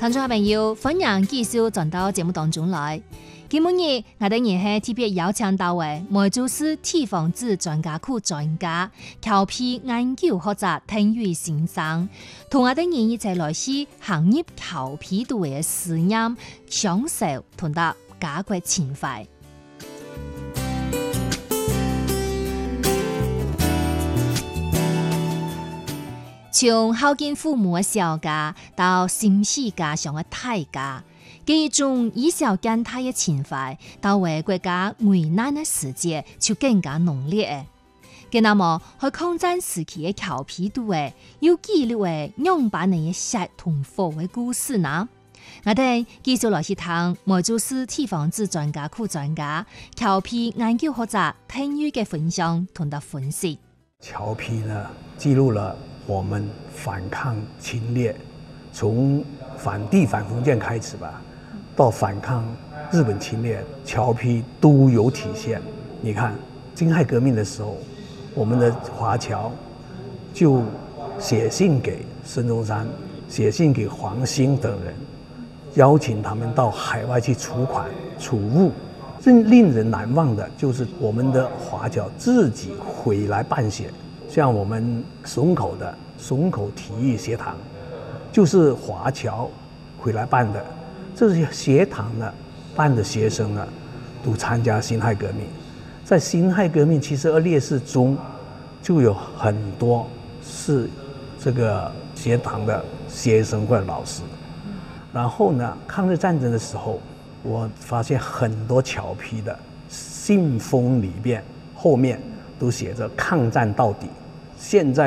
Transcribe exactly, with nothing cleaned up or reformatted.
聽眾朋友，歡迎繼續轉到節目當中來。今日我哋亦係特別邀請到嘅梅州市地方志專家庫專家、調皮研究學者丁宇先生，同我哋一齊來去行入調皮度嘅實驗，享受同得家國情懷。從孝敬父母嘅小家到心繫家鄉嘅大家，這種以小見大嘅情懷，到為國家危難嘅時節就更加濃烈嘅。咁那麼喺抗戰時期嘅調皮度誒，要記錄誒樣板嘅血同火嘅故事呢？我哋繼續來去聽梅州市地方志專家庫專家、調皮研究學者丁宇嘅分享同得分析。 調皮呢，記錄了我們反抗侵略，從反帝反封建開始吧，到反抗日本侵略，調皮都有體現。你看辛亥革命的時候，我們的華僑就寫信給孫中山，寫信給黃興等人，邀請他們到海外去儲款儲物。更令人難忘的就是我們的華僑自己回來辦學，像我們松口的松口體育學堂，就是華僑回來辦的。這些學堂呢辦的學生啊，都參加辛亥革命。在辛亥革命七十二烈士中，就有很多是這個學堂的學生或者老師。然後呢，抗日戰爭的時候，我發現很多調皮的信封裏邊後面都寫着抗戰到底。現在